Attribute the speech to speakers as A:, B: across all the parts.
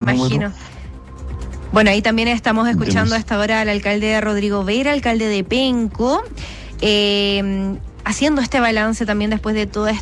A: imagino. Bueno, ahí también estamos escuchando a esta hora al alcalde Rodrigo Vera, alcalde de Penco, haciendo este balance también después de toda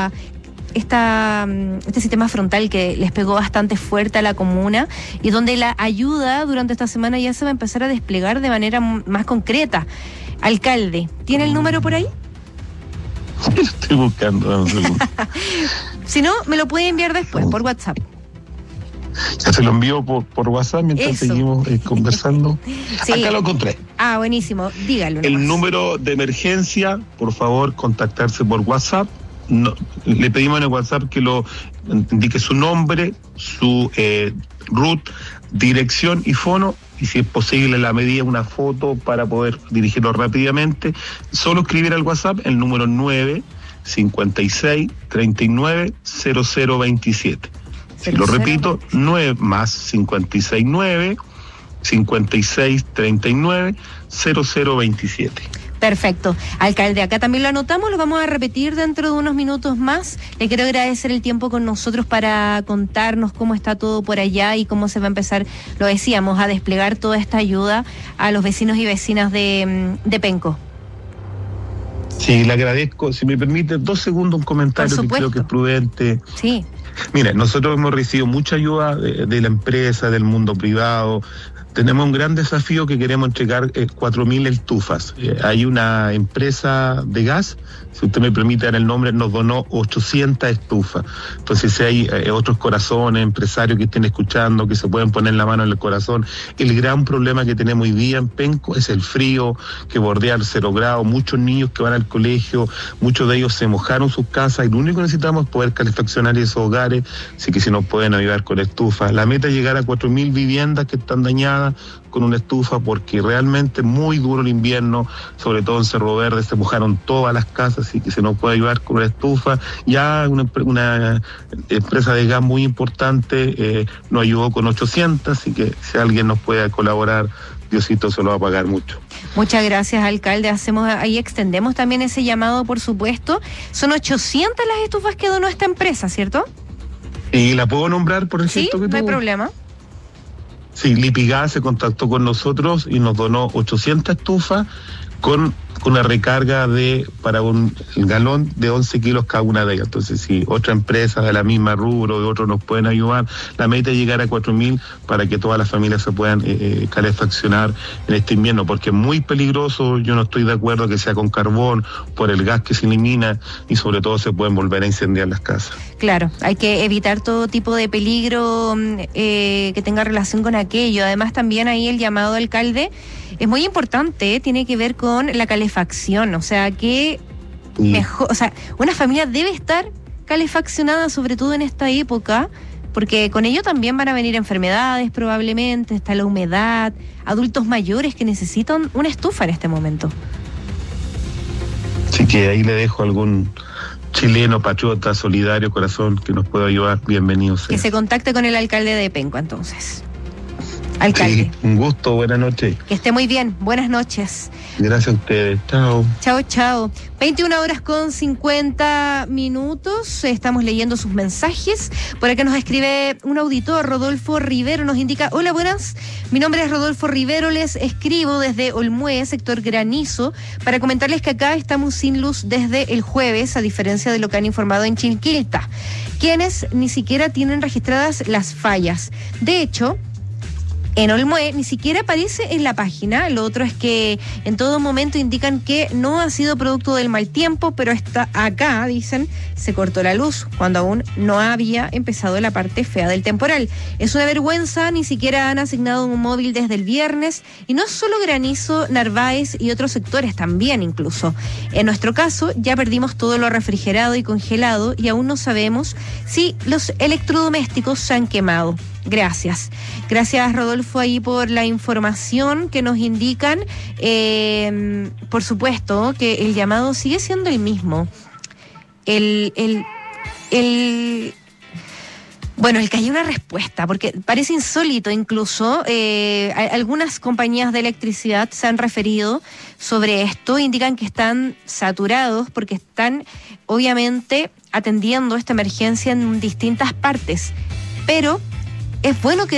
A: este sistema frontal que les pegó bastante fuerte a la comuna y donde la ayuda durante esta semana ya se va a empezar a desplegar de manera más concreta. Alcalde, ¿tiene el número por ahí?
B: Sí, lo estoy buscando.
A: Si no, me lo puede enviar después por WhatsApp.
B: Ya se lo envío por WhatsApp mientras seguimos conversando. Sí. Acá lo encontré.
A: Ah, buenísimo. Dígalo.
B: El número de emergencia, por favor, contactarse por WhatsApp. No, le pedimos en el WhatsApp que lo indique su nombre, su RUT, dirección y fono, y si es posible la medida, una foto para poder dirigirlo rápidamente. Solo escribir al WhatsApp el número 956 39 0027. Si lo repito, 9 más 569 56 39 0027.
A: Perfecto. Alcalde, acá también lo anotamos, lo vamos a repetir dentro de unos minutos más. Le quiero agradecer el tiempo con nosotros para contarnos cómo está todo por allá y cómo se va a empezar, lo decíamos, a desplegar toda esta ayuda a los vecinos y vecinas de Penco.
B: Sí, le agradezco. Si me permite, 2 segundos un comentario que creo que es prudente.
A: Sí.
B: Mira, nosotros hemos recibido mucha ayuda de la empresa, del mundo privado. Tenemos un gran desafío que queremos entregar 4.000 estufas. Hay una empresa de gas, si usted me permite dar el nombre, nos donó 800 estufas. Entonces, si hay otros corazones, empresarios que estén escuchando, que se pueden poner la mano en el corazón, el gran problema que tenemos hoy día en Penco es el frío, que bordea el 0 grados, muchos niños que van al colegio, muchos de ellos se mojaron sus casas y lo único que necesitamos es poder calefaccionar esos hogares, así que si nos pueden ayudar con estufas. La meta es llegar a 4.000 viviendas que están dañadas con una estufa, porque realmente es muy duro el invierno, sobre todo en Cerro Verde se mojaron todas las casas, y que se nos puede ayudar con una estufa. Ya una empresa de gas muy importante nos ayudó con 800, así que si alguien nos puede colaborar, Diosito se lo va a pagar mucho.
A: Muchas gracias, alcalde. Ahí extendemos también ese llamado, por supuesto. Son 800 las estufas que donó esta empresa, ¿cierto?
B: ¿Y la puedo nombrar por el gesto que tuvo?
A: No hay problema.
B: Sí, Lipigas se contactó con nosotros y nos donó 800 estufas con una recarga para un galón de 11 kilos cada una de ellas. Entonces, si otra empresa de la misma rubro, de otros nos pueden ayudar, la meta es llegar a 4.000 para que todas las familias se puedan calefaccionar en este invierno, porque es muy peligroso. Yo no estoy de acuerdo que sea con carbón por el gas que se elimina y sobre todo se pueden volver a incendiar las casas.
A: Claro, hay que evitar todo tipo de peligro que tenga relación con aquello. Además, también ahí el llamado, alcalde, es muy importante, tiene que ver con la calefacción, o sea, que mejor, o sea, una familia debe estar calefaccionada, sobre todo en esta época, porque con ello también van a venir enfermedades probablemente, está la humedad, adultos mayores que necesitan una estufa en este momento.
B: Así que ahí le dejo algún chileno, patriota, solidario, corazón, que nos pueda ayudar, bienvenido sea.
A: Que se contacte con el alcalde de Penco, entonces. Alcalde.
B: Sí, un gusto, buenas noches.
A: Que esté muy bien, buenas noches.
B: Gracias a ustedes, chao.
A: Chao, chao. 21:50. Estamos leyendo sus mensajes. Por acá nos escribe un auditor, Rodolfo Rivero, nos indica: hola, buenas. Mi nombre es Rodolfo Rivero, les escribo desde Olmué, sector Granizo, para comentarles que acá estamos sin luz desde el jueves, a diferencia de lo que han informado en Chinquilta, quienes ni siquiera tienen registradas las fallas. De hecho, en Olmué ni siquiera aparece en la página. Lo otro es que en todo momento indican que no ha sido producto del mal tiempo, pero está acá, dicen, se cortó la luz cuando aún no había empezado la parte fea del temporal. Es una vergüenza, ni siquiera han asignado un móvil desde el viernes, y no solo Granizo, Narváez y otros sectores también incluso. En nuestro caso ya perdimos todo lo refrigerado y congelado y aún no sabemos si los electrodomésticos se han quemado. Gracias. Gracias, Rodolfo, ahí por la información que nos indican. Por supuesto que el llamado sigue siendo el mismo. Bueno, el que haya una respuesta, porque parece insólito incluso. Algunas compañías de electricidad se han referido sobre esto, indican que están saturados porque están obviamente atendiendo esta emergencia en distintas partes. Pero es bueno que